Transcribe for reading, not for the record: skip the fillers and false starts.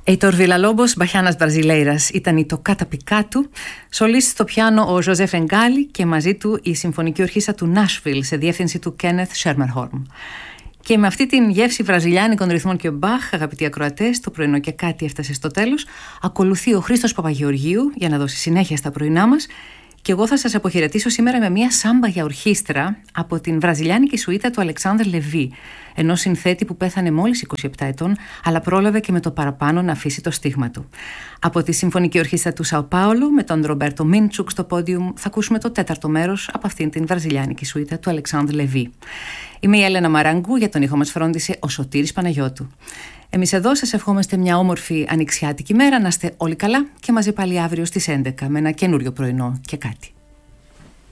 Heitor Villa-Lobos, Μπαχιάνας Μπραζιλέιρας ήταν η τοκάτα πικάτου, σολίστ στο πιάνο ο Ζωζέφ Ενγκάλι και μαζί του η Συμφωνική Ορχήστρα του Νάσβιλ σε διεύθυνση του Κένεθ Σέρμερχόλμ. Και με αυτή την γεύση βραζιλιάνικων ρυθμών και Μπαχ, αγαπητοί ακροατές, το πρωινό και κάτι έφτασε στο τέλος. Ακολουθεί ο Χρήστος Παπαγεωργίου για να δώσει συνέχεια στα πρωινά μας. Και εγώ θα σας αποχαιρετήσω σήμερα με μια σάμπα για ορχήστρα από την βραζιλιάνικη σουίτα του Αλεξάνδρ Λεβί, ενός συνθέτη που πέθανε μόλις 27 ετών, αλλά πρόλαβε και με το παραπάνω να αφήσει το στίγμα του. Από τη Συμφωνική Ορχήστρα του Σαο Πάολο, με τον Ρομπέρτο Μίντσουκ στο πόντιουμ, θα ακούσουμε το τέταρτο μέρος από αυτήν την βραζιλιάνικη σουίτα του Αλεξάνδρ Λεβί. Είμαι η Έλενα Μαραγκού, για τον ήχο μας φρόντισε ο Σωτήρης Παναγιώτου. Εμείς εδώ σας ευχόμαστε μια όμορφη ανοιξιάτικη μέρα, να είστε όλοι καλά και μαζί πάλι αύριο στις 11 με ένα καινούριο πρωινό και κάτι.